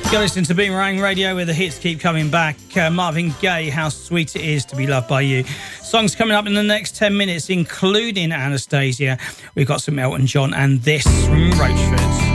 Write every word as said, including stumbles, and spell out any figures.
You're listening to Boomerang Radio where the hits keep coming back. Uh, Marvin Gaye, How Sweet It Is to Be Loved by You. Songs coming up in the next ten minutes, including Anastasia. We've got some Elton John and this from Roachford.